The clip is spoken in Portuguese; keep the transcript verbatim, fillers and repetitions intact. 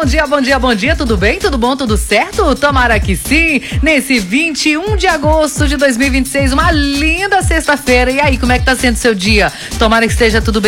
Bom dia, bom dia, bom dia, tudo bem? Tudo bom, tudo certo? Tomara que sim. Nesse vinte e um de agosto de dois mil e vinte e seis, uma linda sexta-feira. E aí, como é que tá sendo seu dia? Tomara que esteja tudo bem